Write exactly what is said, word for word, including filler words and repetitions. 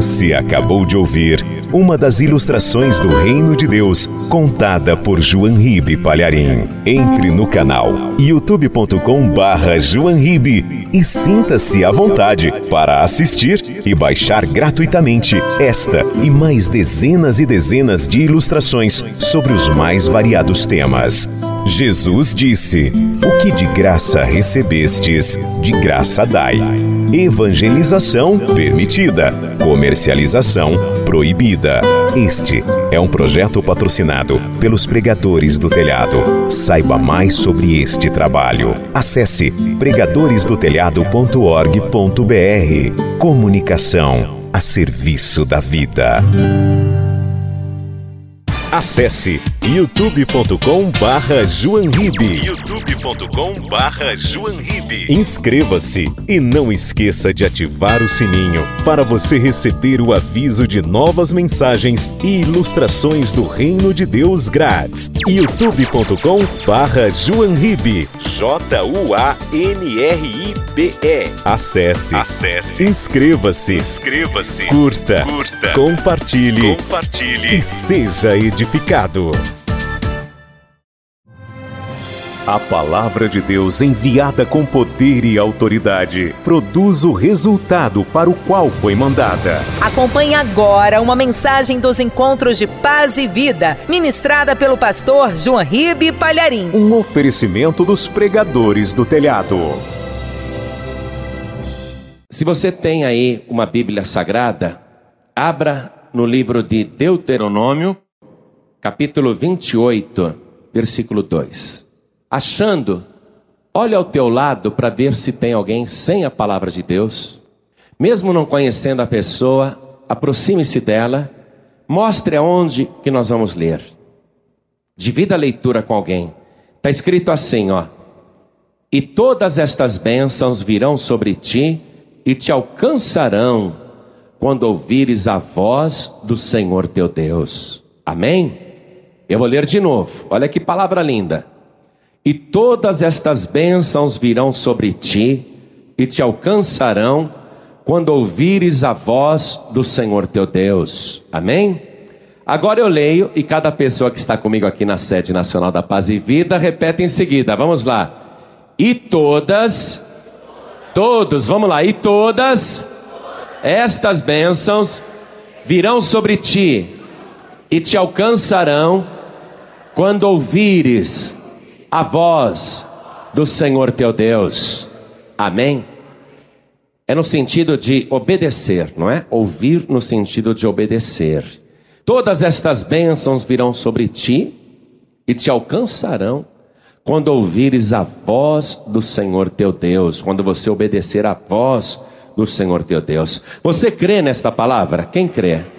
Você acabou de ouvir uma das ilustrações do Reino de Deus, contada por João Ribe Palharim. Entre no canal youtube ponto com barra João Ribe e sinta-se à vontade para assistir e baixar gratuitamente esta e mais dezenas e dezenas de ilustrações sobre os mais variados temas. Jesus disse: "O que de graça recebestes, de graça dai." Evangelização permitida, comercialização proibida. Este é um projeto patrocinado pelos Pregadores do Telhado. Saiba mais sobre este trabalho. Acesse pregadores do telhado ponto org ponto br. Comunicação a serviço da vida. Acesse youtube ponto com barra João Ribe. youtube ponto com barra João Ribe. Inscreva-se e não esqueça de ativar o sininho para você receber o aviso de novas mensagens e ilustrações do Reino de Deus grátis. youtube ponto com barra João Ribe. J U A N R I B E. Acesse. Acesse. Inscreva-se. Inscreva-se. Curta. Curta. Compartilhe. Compartilhe. E seja edificado. A palavra de Deus, enviada com poder e autoridade, produz o resultado para o qual foi mandada. Acompanhe agora uma mensagem dos encontros de paz e vida, ministrada pelo pastor João Ribe Palharim. Um oferecimento dos Pregadores do Telhado. Se você tem aí uma Bíblia Sagrada, abra no livro de Deuteronômio, capítulo vinte e oito, versículo dois. Achando, olha ao teu lado para ver se tem alguém sem a palavra de Deus. Mesmo não conhecendo a pessoa, aproxime-se dela, mostre aonde que nós vamos ler. Divida a leitura com alguém. Está escrito assim, ó: "E todas estas bênçãos virão sobre ti e te alcançarão quando ouvires a voz do Senhor teu Deus." Amém? Eu vou ler de novo. Olha que palavra linda. "E todas estas bênçãos virão sobre ti e te alcançarão quando ouvires a voz do Senhor teu Deus." Amém? Agora eu leio e cada pessoa que está comigo aqui na sede nacional da Paz e Vida repete em seguida. Vamos lá. "E todas, todos, vamos lá. E todas estas bênçãos virão sobre ti e te alcançarão quando ouvires a voz do Senhor teu Deus." Amém? É no sentido de obedecer, não é? Ouvir no sentido de obedecer. "Todas estas bênçãos virão sobre ti e te alcançarão quando ouvires a voz do Senhor teu Deus." Quando você obedecer a voz do Senhor teu Deus. Você crê nesta palavra? Quem crê?